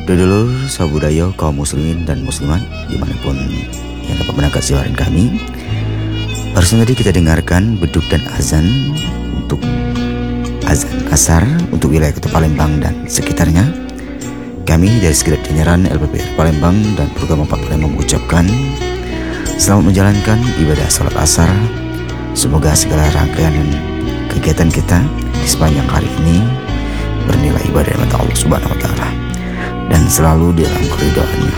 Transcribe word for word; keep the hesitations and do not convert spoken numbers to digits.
Dulur sabudaya kaum muslimin dan muslimat dimanapun yang dapat menangkap siaran kami. Barusan tadi kita dengarkan beduk dan azan untuk azan asar untuk wilayah Kota Palembang dan sekitarnya. Kami dari Sekretariat Penyiaran L P P R Palembang dan Program empat Palembang mengucapkan selamat menjalankan ibadah salat asar. Semoga segala rangkaian kegiatan kita di sepanjang hari ini bernilai ibadah mata Allah Subhanahu wa taala dan selalu dalam keridhaannya.